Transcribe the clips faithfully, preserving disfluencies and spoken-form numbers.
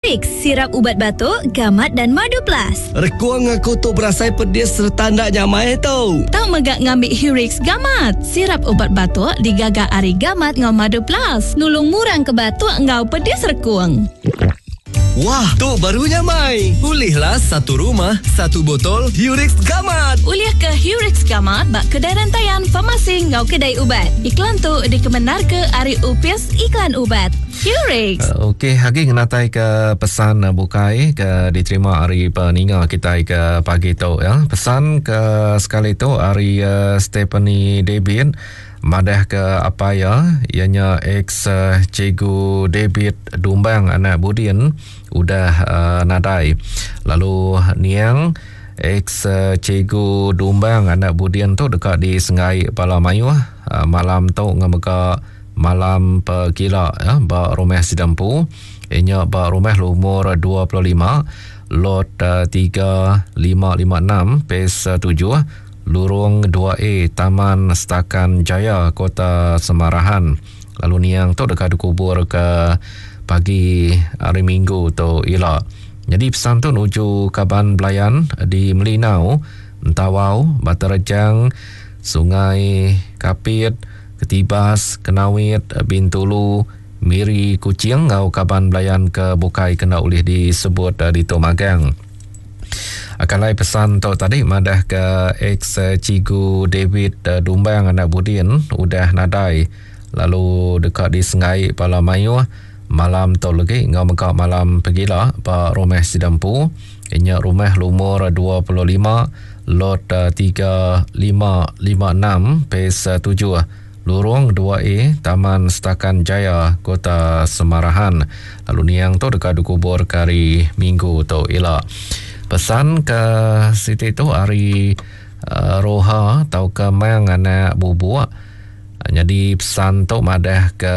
Hurix, sirap ubat batuk, gamat dan madu plus. Rekuang aku tu berasai pedis serta ndak nyamai tu. Tak megak ngambil Hurix gamat. Sirap ubat batuk digagak ari gamat ngau madu plus. Nulung murang ke batuk ngau pedis rekuang. Wah, tu barunya Mai. Pulihlah satu rumah, satu botol Hurix Gamat. Uliah ke Hurix Gamat bak kedai rantaian farmasi ngau kedai ubat. Iklan tu dikemenar ke Ari Upis Iklan Ubat. Hurix. Uh, Okey, hari ngenatai ke pesan uh, bukai ke diterima hari peninga kita ke pagi tu ya. Pesan ke sekali tu hari uh, Stephanie David madah ke apa ya, ianya ex uh, Cikgu David Dumbang anak Budian udah uh, nadai. Lalu Niang ex uh, Cikgu Dumbang anak Budian tu dekat di Sengai Palamayu uh, malam tu ngameka malam pegila ya, ba rumah sidampu ianya ba rumah umur dua puluh lima lot uh, tiga lima lima enam pes uh, tujuh Lurung dua A Taman Setakan Jaya Kota Semarahan. Lalu niang tu dekat dikubur ke pagi hari Minggu tu ila. Jadi pesan tu nuju Kaban Belayan di Melinau, Mentawau, Batarejang, Sungai Kapit, Ketibas, Kenawit, Bintulu, Miri, Kucing ngau Kaban Belayan ke Bukai kena ulih disebut uh, di Tomagang. Akalai pesan tu tadi madah ke ex Cikgu David uh, Dumbang anak Budin udah nadai. Lalu dekat di Sengai Palamayu malam tu lagi ngau mekak malam pegila pa rumah sidampu inya rumah lumur dua puluh lima lot uh, tiga lima lima enam pes uh, tujuh Lurung dua A Taman Setakan Jaya Kota Semarahan. Lalu niang tu dekat dikubur kari Minggu tu ila. Pesan ke Siti tu hari uh, Roha tau ke Mang anak bubuak. Jadi pesan tu madah ke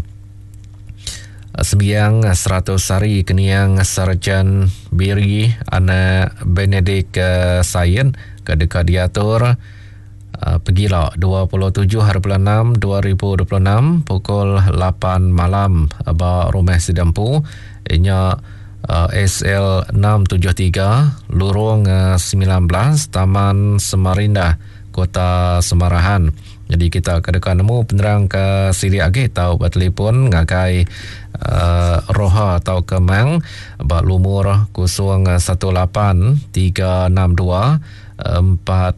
uh, sembiang seratus hari keniang Sarjan Biri anak Benedik uh, Sayen ke dekat diatur uh, pegila dua puluh tujuh hari bulan enam dua ribu dua puluh enam pukul lapan malam aba rumah sidampu inya Uh, S L enam tujuh tiga Lurung uh, sembilan belas Taman Semarinda Kota Semarahan. Jadi kita kedekat nemu penerang ke Siri Agi tau bertelefon ngakai uh, Roha atau Kemang bak lumur kosong satu lapan tiga enam dua empat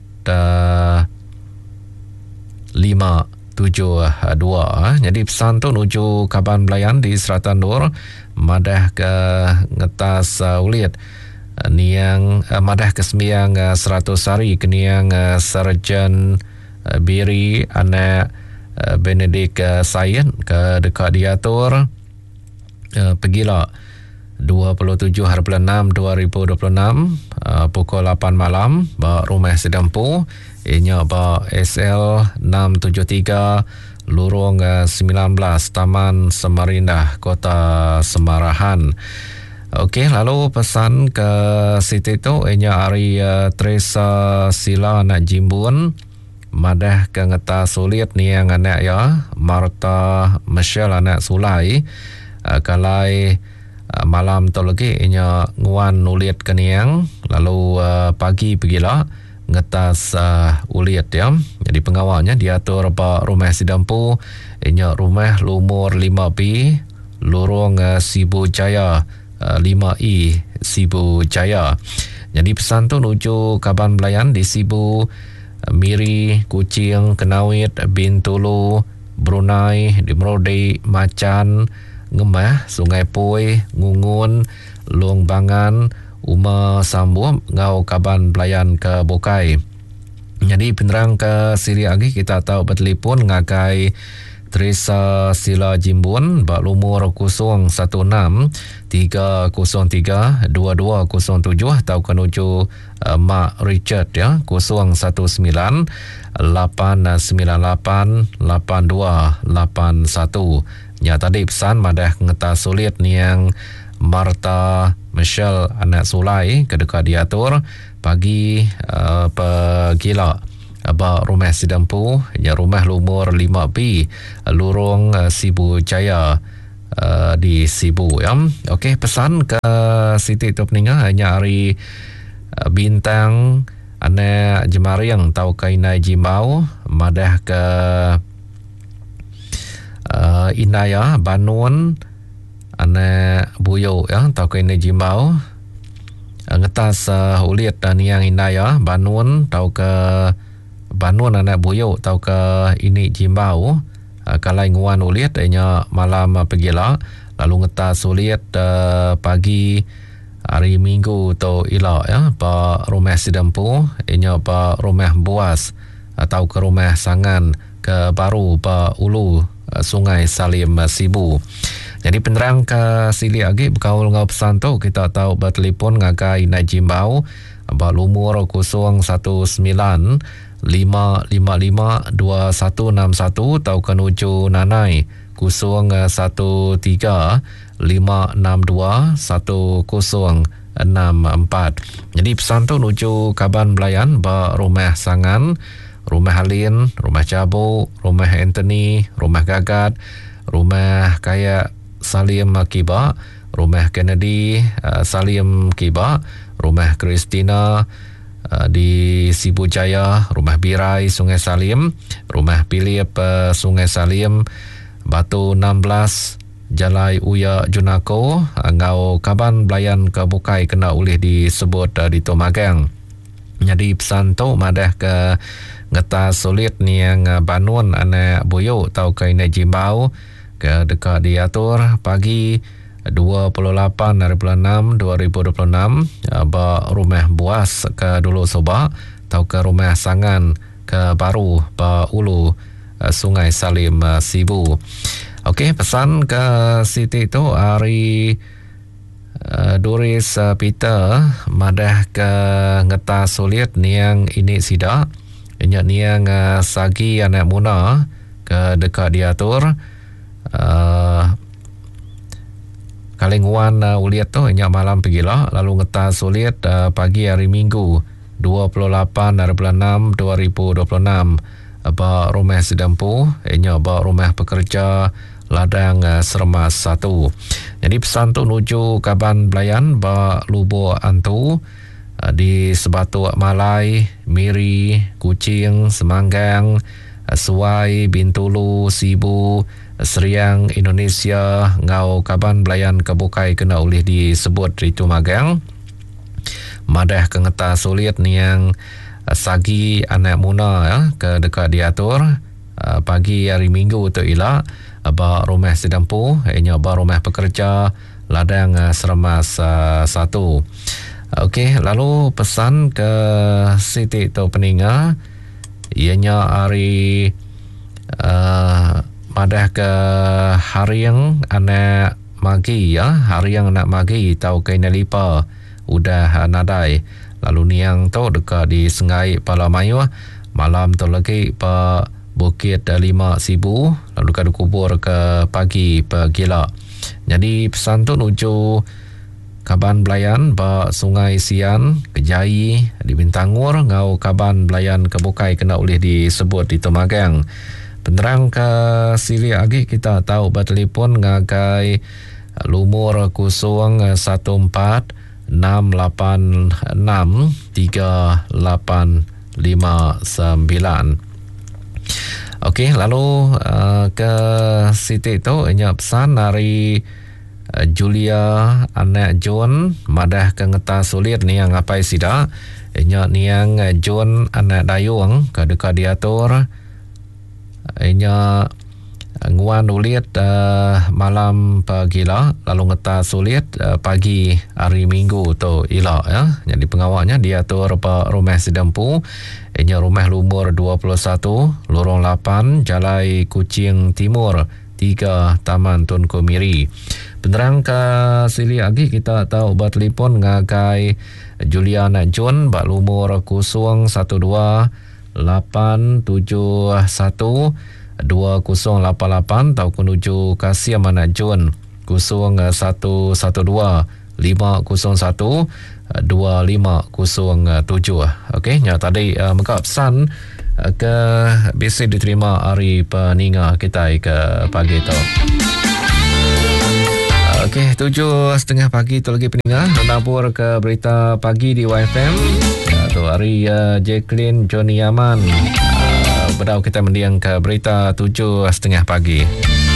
lima tujuh dua. Jadi pesan tu nuju Kaban Belayan di Seratan Nur madah ke ngetas uh, ulit uh, niang uh, madah ke sembiang uh, seratus hari keniang uh, Sarjan uh, Biri anak uh, Benedik uh, Sayen ke dekat diatur uh, pegila dua puluh tujuh hari bulan enam dua ribu dua puluh enam uh, pukul lapan malam ba rumah sidampu ianya ba S L enam tujuh tiga Lurung uh, sembilan belas Taman Semarinda Kota Semarahan. Okey, lalu pesan ke Siti tu ianya hari uh, Teresa Sila anak Jimbun madah ke ngeta sulit ni yang anak ya Marta Michelle anak Sulai uh, kalai uh, malam tu lagi ianya nguan nulit keniang lalu uh, pagi pergilah ngetas uh, uliat ya. Jadi pengawalnya diatur pak rumah sidampu inya rumah lumur lima B Lurung uh, Sibu Jaya uh, lima I Sibu Jaya. Jadi pesan tu nuju Kaban Belayan di Sibu, uh, Miri, Kucing, Kenawit, Bintulu, Brunei, di Merode, Macan, Ngemah, Sungai Poi, Ngungun, Luang Bangan, Uma Sambuam ngau Kaban Belayan ke Bokai. Jadi penerang ke Siri Agi kita tahu bertelefon ngakai Teresa Sila Jimbun bak lumur kosong satu enam tiga kosong tiga dua dua kosong tujuh atau kenuju uh, Mak Richard ya kosong satu sembilan lapan sembilan lapan lapan dua lapan satu. Ya tadi pesan madah ngetas sulit ni yang Marta Michelle anak Sulai kedekat diatur pagi uh, pegila aba rumah sidampu ya rumah lumur lima B Lurung uh, Sibu Jaya uh, di Sibu ya. Okey, pesan ke Siti tu peninga hanya hari uh, bintang ane Jemariang tau kainai Jimbau madah ke uh, Inaya Banun ane Buyo ya tau kainai Jimbau uh, ngetas uh, uliat dan yang Inaya Banun tau ke Banun ane Buyo tau ke ini Jimbau uh, kalai nguan uliat nya malam uh, pegila lalu ngetas uliat uh, pagi hari Minggu tu ila ya pa rumah Sidampu inya pa rumah Buas atau ke rumah Sangan ke baru pa Ulu Sungai Salim Sibu. Jadi penerang ke sili lagi berkaul ngau pesan tu kita tahu bertelefon ngagai Najimbau ba lumur kosong satu sembilan lima lima lima dua satu enam satu tau kenuju Nanai kosong satu tiga lima enam dua satu kosong enam empat. Jadi pesan tu nuju Kaban Belayan ba rumah Sangan, rumah Halin, rumah Jabu, rumah Anthony, rumah Gagat, rumah Kaya Salim Kiba, rumah Kennedy uh, Salim Kiba, rumah Christina uh, di Sibu Jaya, rumah Birai Sungai Salim, rumah Philip uh, Sungai Salim, Batu enam belas Jalai Uya Junako ngau Kaban Belayan ke Bukai kena ulih disebut uh, di Tomagang. Jadi pesan tu madah ke ngeta sulit ni yang uh, Banun ane Buyo tau ke ini Jimbau ke dekat diatur pagi dua puluh lapan hari bulan enam dua ribu dua puluh enam uh, ba rumah Buas ke Dulu Soba tau ke rumah Sangan ke baru ba Ulu uh, Sungai Salim uh, Sibu. Okey, pesan ke Siti tu hari uh, Doris uh, Peter madah ke ngeta sulit niang ini sida inyak niang uh, sagi anak muna ke dekat diatur uh, kalingwan uh, uliat tu inyak malam pegila lalu ngeta sulit uh, pagi hari Minggu dua puluh lapan hari bulan enam dua ribu dua puluh enam ba rumah Sidampu inyak ba rumah pekerja Ladang uh, Sermas satu. Jadi pesan tu nuju Kaban Belayan ba Lubo Antu uh, di Sebatu Malai, Miri, Kuching, Semanggang, uh, Suai, Bintulu, Sibu, Seriang, Indonesia, ngau Kaban Belayan ke Bukai kena ulih disebut di Tumagang. Madah ke ngeta sulit ni yang uh, sagi anak muna ya, ke dekat diatur uh, pagi hari Minggu tu ila ba rumah Sidampu ianya ba rumah pekerja Ladang uh, Sermas uh, satu. Okey, lalu pesan ke Siti tu peninga ianya hari uh, madah ke Hariang anak magi ya, Hariang anak magi tau kaina lipa udah uh, nadai lalu niang tu dekat di Sengai Palamayu malam tu lagi pa Bukit Lima Sibu lalu kadu kubur ke pagi pegila. Jadi pesan tu nuju Kaban Belayan ba Sungai Sian Kejai di Bintangur ngau Kaban Belayan ke Bukai kena ulih disebut di Tomagang. Penerang ke sili lagi kita tahu bertelefon ngagai lumur kosong satu empat enam lapan enam tiga lapan lima sembilan. Okey, lalu uh, ke Siti tu inya pesan hari uh, Julia anak John madah ke ngeta sulit ni yang ngapai sida inya niang uh, John anak Dayung ke dekat diatur inya uh, nguan ulit uh, malam pagila lalu ngeta sulit uh, pagi hari Minggu tu ila ya. Jadi pengawalnya diatur pa rumah Sidampu inya rumah lumur dua puluh satu lorong lapan Jalai Kuching Timur tiga Taman Tunku Miri. Penerang ke sili lagi kita tahu bertelefon ngagai Juliana John bak lumur kosong satu dua lapan tujuh satu dua kosong lapan lapan tau menuju Kasia Mana John kosong satu satu dua lima kosong satu dua lima kosong tujuh. Okey, nya tadi uh, mengkap pesan uh, ke bisi diterima hari peninga kita ke pagi tu. Okey, tujuh setengah pagi tu lagi pendengar. Menabur ke berita pagi di Y F M. Ya, tu hari uh, Jacqueline Johnny Yaman. Uh, Berdau kita mendiang ke berita tujuh setengah pagi.